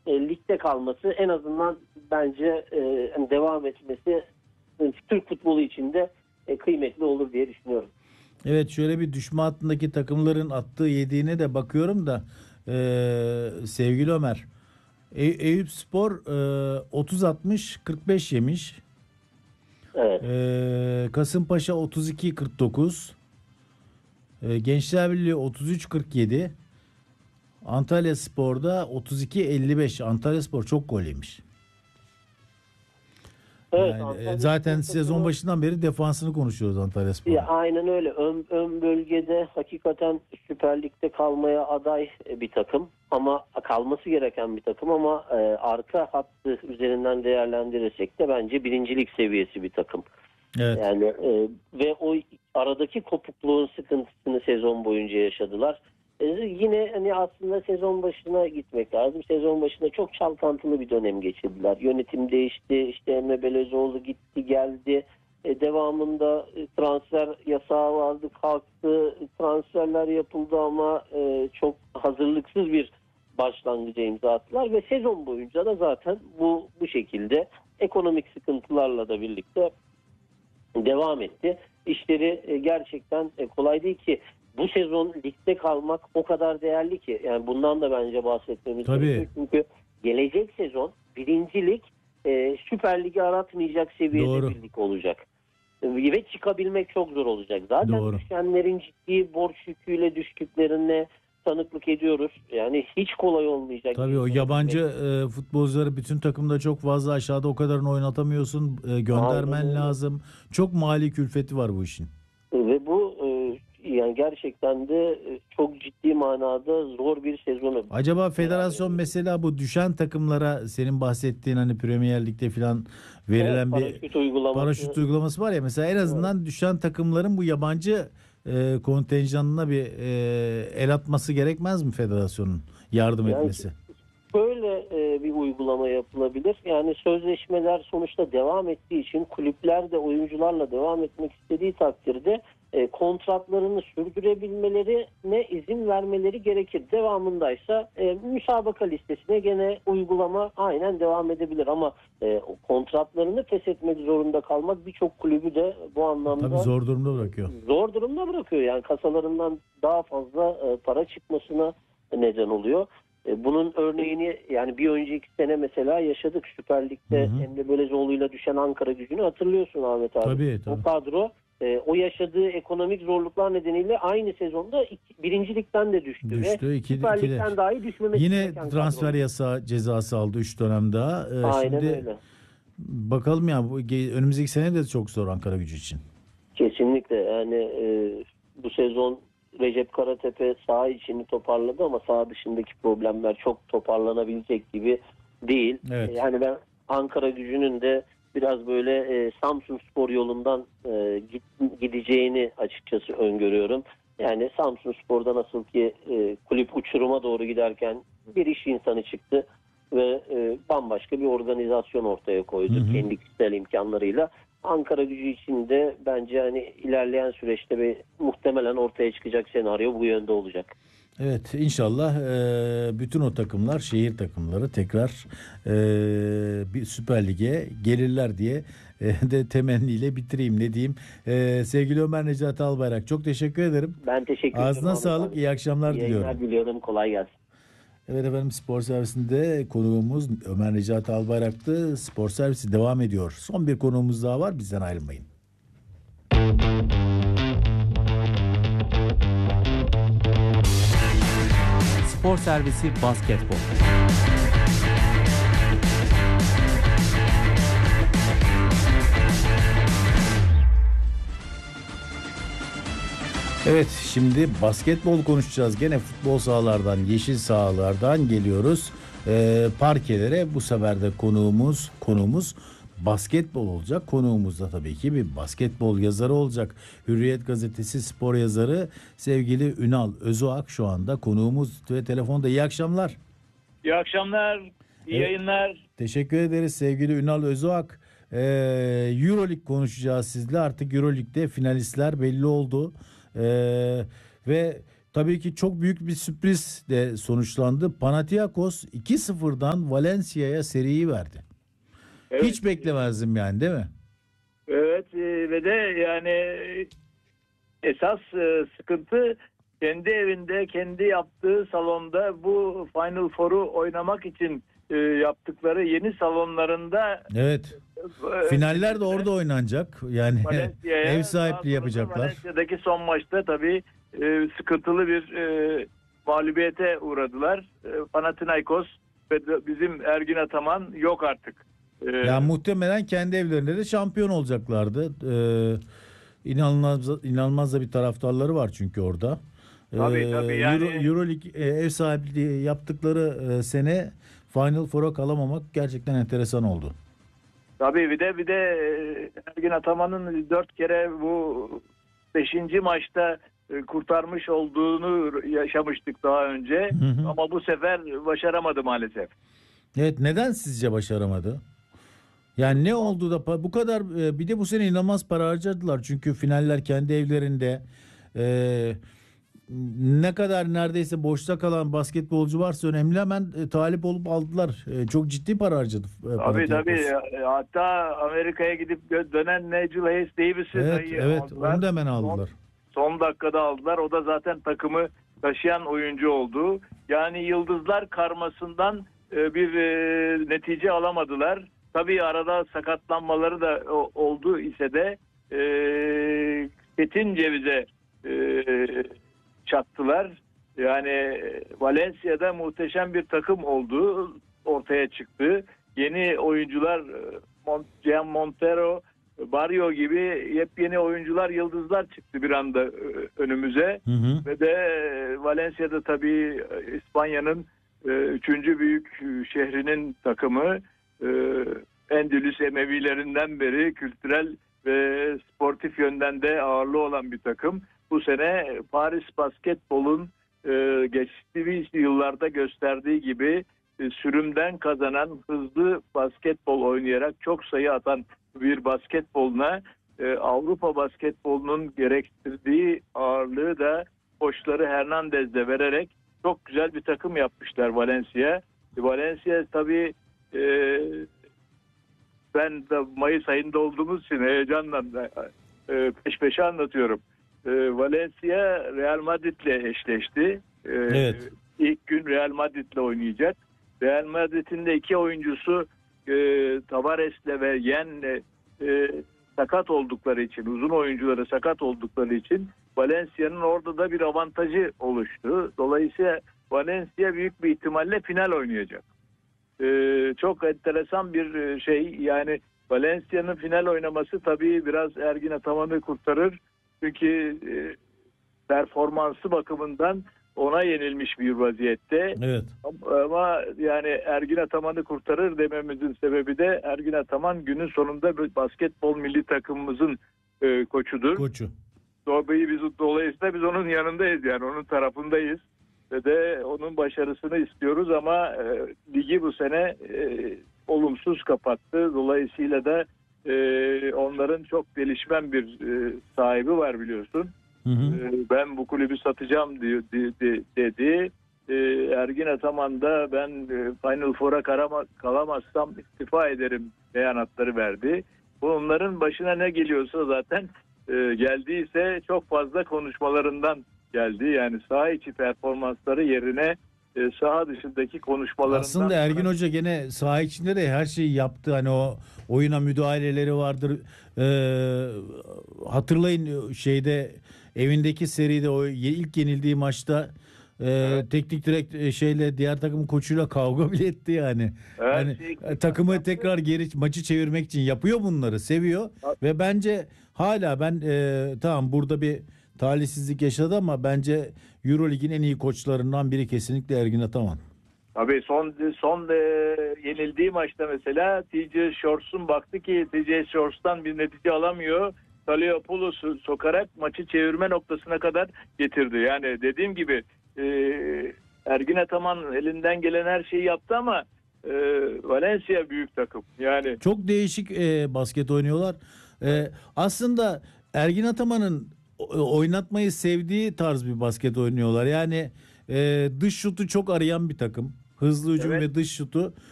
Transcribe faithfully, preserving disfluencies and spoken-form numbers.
e, ligde kalması en azından bence e, hani devam etmesi e, Türk futbolu için de e, kıymetli olur diye düşünüyorum. Evet, şöyle bir düşme hattındaki takımların attığı yediğine de bakıyorum da e, sevgili Ömer. E- Eyüpspor e, otuz altmış kırk beş yemiş. Evet. E, Kasımpaşa otuz iki kırk dokuz. E, Gençler Birliği otuz üç kırk yedi. Antalyaspor'da otuz iki elli beş. Antalyaspor çok gol yemiş. Evet, Yani e, Antalya zaten Spor sezon takımı başından beri defansını konuşuyoruz Antalyaspor'un. ya, aynen öyle. Ön, ön bölgede hakikaten Süper Lig'de kalmaya aday bir takım ama kalması gereken bir takım ama e, arka hattı üzerinden değerlendirirsek de bence birincilik seviyesi bir takım. Evet. Yani e, ve o aradaki kopukluğun sıkıntısını sezon boyunca yaşadılar. E, yine hani aslında sezon başına gitmek lazım. Sezon başında çok çalkantılı bir dönem geçirdiler. Yönetim değişti. İşte Emre Belözoğlu gitti geldi. E, devamında e, transfer yasağı vardı, kalktı. Transferler yapıldı ama e, çok hazırlıksız bir başlangıca imza attılar ve sezon boyunca da zaten bu bu şekilde ekonomik sıkıntılarla da birlikte devam etti. İşleri e, gerçekten e, kolay değil ki bu sezon ligde kalmak o kadar değerli ki. Yani bundan da bence bahsetmemiz Tabii. gerekiyor. Çünkü gelecek sezon birinci lig e, Süper Lig'i aratmayacak seviyede Doğru. bir lig olacak. E, ve çıkabilmek çok zor olacak. Zaten Doğru. düşenlerin ciddi borç yüküyle düştüklerine tanıklık ediyoruz. Yani hiç kolay olmayacak. Tabii o yabancı e, futbolcuları bütün takımda çok fazla aşağıda o kadarını oynatamıyorsun. E, göndermen lazım. Çok mali külfeti var bu işin. Ve bu e, yani gerçekten de e, çok ciddi manada zor bir sezonu. Acaba federasyon Yani, mesela bu düşen takımlara senin bahsettiğin hani Premier Lig'de falan verilen evet, bir paraşüt uygulaması. paraşüt uygulaması var ya, mesela en azından evet. düşen takımların bu yabancı e, kontenjanına bir e, el atması gerekmez mi federasyonun yardım yani etmesi? Böyle e, bir uygulama yapılabilir. Yani sözleşmeler sonuçta devam ettiği için kulüpler de oyuncularla devam etmek istediği takdirde e, kontratlarını sürdürebilmelerine izin vermeleri gerekir. Devamındaysa e, müsabaka listesine gene uygulama aynen devam edebilir ama e, kontratlarını feshetmek zorunda kalmak birçok kulübü de bu anlamda Tabii zor durumda bırakıyor. Zor durumda bırakıyor. Yani kasalarından daha fazla e, para çıkmasına neden oluyor. Bunun örneğini yani bir önceki sene mesela yaşadık. Süper Lig'de Emre Belözoğlu'yla düşen Ankara Gücü'nü hatırlıyorsun Ahmet abi. Tabii, tabii. O kadro e, o yaşadığı ekonomik zorluklar nedeniyle aynı sezonda iki, birinci ligden de düştü. Düştü. Ve iki, Süper iki Lig'den dahi düşmemesi Yine gereken transfer kadro. yasağı cezası aldı üç dönem daha. Ee, Aynen şimdi öyle. bakalım ya, bu önümüzdeki sene de çok zor Ankara Gücü için. Kesinlikle yani e, bu sezon Recep Karatepe saha içini toparladı ama saha dışındaki problemler çok toparlanabilecek gibi değil. Evet. Yani ben Ankara Gücü'nün de biraz böyle e, Samsunspor yolundan e, git, gideceğini açıkçası öngörüyorum. Yani Samsunspor'da nasıl ki e, kulüp uçuruma doğru giderken bir iş insanı çıktı ve e, bambaşka bir organizasyon ortaya koydu, hı hı, kendi kişisel imkanlarıyla. Ankara Gücü için de bence hani ilerleyen süreçte bir muhtemelen ortaya çıkacak senaryo bu yönde olacak. Evet, inşallah e, bütün o takımlar, şehir takımları tekrar e, bir Süper Lig'e gelirler diye e, de temenniyle bitireyim, ne diyeyim. E, sevgili Ömer Necati Albayrak, çok teşekkür ederim. Ben teşekkür ederim. Ağzına sağlık, abi. iyi akşamlar iyi diliyorum. İyi diliyorum, kolay gelsin. Evet efendim, Spor Servisi'nde konuğumuz Ömer Necati Albayrak'tı. Spor Servisi devam ediyor. Son bir konuğumuz daha var, bizden ayrılmayın. Spor Servisi Basketbol. Evet, şimdi basketbol konuşacağız. Gene futbol sahalardan, yeşil sahalardan geliyoruz. Ee, parkelere bu sefer de konuğumuz konuğumuz basketbol olacak. Konuğumuz da tabii ki bir basketbol yazarı olacak. Hürriyet Gazetesi spor yazarı sevgili Ünal Özoğak şu anda konuğumuz ve telefonda. İyi akşamlar. İyi akşamlar, iyi evet, yayınlar. Teşekkür ederiz sevgili Ünal Özoğak. Ee, Euroleague konuşacağız sizle. Artık Euroleague'de finalistler belli oldu. Ee, ve tabii ki çok büyük bir sürpriz de sonuçlandı. Panathinaikos iki sıfırdan Valencia'ya seriyi verdi. Evet. Hiç beklemezdim yani, değil mi? Evet, e, ve de yani esas e, sıkıntı kendi evinde, kendi yaptığı salonda bu Final Four'u oynamak için e, yaptıkları yeni salonlarında Evet. e, Finaller de orada oynanacak. Yani Valencia'ya, ev daha sahipliği sonra da yapacaklar. Valencia'daki son maçta tabii e, sıkıntılı bir e, mağlubiyete uğradılar. E, Panathinaikos ve de bizim Ergin Ataman yok artık. E, Ya muhtemelen kendi evlerinde de şampiyon olacaklardı. Ee, inanılmaz inanılmaz da bir taraftarları var çünkü orada. Ee, Tabii, tabii, yani- Euro, Euroleague e, ev sahipliği yaptıkları e, sene Final Four'a kalamamak gerçekten enteresan oldu. Tabii bir de bir de e, Ergin Ataman'ın dört kere bu beşinci maçta e, kurtarmış olduğunu yaşamıştık daha önce. Hı hı. Ama bu sefer başaramadı maalesef. Evet, neden sizce başaramadı? Yani ne oldu da pa- bu kadar e, bir de bu sene inanılmaz para harcadılar. Çünkü finaller kendi evlerinde. E, ne kadar neredeyse boşta kalan basketbolcu varsa önemli, hemen e, talip olup aldılar. E, çok ciddi para harcadı. E, Tabii Panathinaikos. tabii. E, Hatta Amerika'ya gidip gö- dönen Nigel Hayes Davis'i Evet, dahi evet, aldılar. onu da hemen Son- aldılar. Son dakikada aldılar. O da zaten takımı taşıyan oyuncu oldu. Yani yıldızlar karmasından e, bir e, netice alamadılar. Tabii arada sakatlanmaları da o- oldu ise de e, Çetin Ceviz'e e, çattılar. Yani Valencia'da muhteşem bir takım olduğu ortaya çıktı. Yeni oyuncular Mon- Gian Montero, Barrio gibi yepyeni oyuncular, yıldızlar çıktı bir anda e, önümüze. Hı hı. Ve de e, Valencia'da tabii e, İspanya'nın e, üçüncü büyük şehrinin takımı, e, Endülüs Emevilerinden beri kültürel ve sportif yönden de ağırlığı olan bir takım. Bu sene Paris basketbolun e, geçtiğimiz yıllarda gösterdiği gibi e, sürümden kazanan, hızlı basketbol oynayarak çok sayı atan bir basketboluna e, Avrupa basketbolunun gerektirdiği ağırlığı da koçları Hernandez'de vererek çok güzel bir takım yapmışlar Valencia. E, Valencia tabii e, ben de Mayıs ayında olduğumuz için heyecanla e, peş peşe anlatıyorum. E, Valencia Real Madrid'le eşleşti. E, Evet. İlk gün Real Madrid'le oynayacak. Real Madrid'in de iki oyuncusu e, Tavares'le ve Yen'le e, sakat oldukları için, uzun oyuncuları sakat oldukları için Valencia'nın orada da bir avantajı oluştu. Dolayısıyla Valencia büyük bir ihtimalle final oynayacak. Ee, çok enteresan bir şey. Yani Valencia'nın final oynaması tabii biraz Ergin Ataman'ı kurtarır. Çünkü e, performansı bakımından ona yenilmiş bir vaziyette. Evet. Ama yani Ergin Ataman'ı kurtarır dememizin sebebi de Ergin Ataman günün sonunda basketbol milli takımımızın e, koçudur. Koçu. Dolayısıyla biz, dolayısıyla biz onun yanındayız, yani onun tarafındayız ve de onun başarısını istiyoruz ama e, ligi bu sene e, olumsuz kapattı. Dolayısıyla da e, onların çok gelişmen bir e, sahibi var biliyorsun. Hı hı. E, ben bu kulübü satacağım diyor, di- di- dedi. E, Ergin Ataman da ben e, Final Four'a karama- kalamazsam istifa ederim beyanatları verdi. Bunların başına ne geliyorsa zaten e, geldiyse çok fazla konuşmalarından geldi. Yani saha içi performansları yerine e, saha dışındaki konuşmalarından. Aslında Ergin Hoca gene saha içinde de her şeyi yaptı. Hani o oyuna müdahaleleri vardır. Ee, hatırlayın şeyde, evindeki seride o ye- ilk yenildiği maçta e, Evet. teknik direkt e, şeyle diğer takımın koçuyla kavga bile etti yani. Evet, Yani şey- e, takımı tekrar geri maçı çevirmek için yapıyor bunları, seviyor ve bence hala ben e, tamam burada bir talihsizlik yaşadı ama bence Eurolig'in en iyi koçlarından biri kesinlikle Ergin Ataman. Tabii son son e, yenildiği maçta mesela T J Shorts'un baktı ki T J Shorts'tan bir netice alamıyor. Taliopoulos'u sokarak maçı çevirme noktasına kadar getirdi. Yani dediğim gibi e, Ergin Ataman elinden gelen her şeyi yaptı ama e, Valencia büyük takım. Yani Çok değişik e, basket oynuyorlar. E, aslında Ergin Ataman'ın o- oynatmayı sevdiği tarz bir basket oynuyorlar. Yani e, dış şutu çok arayan bir takım. Hızlı hücum Evet. ve dış şutu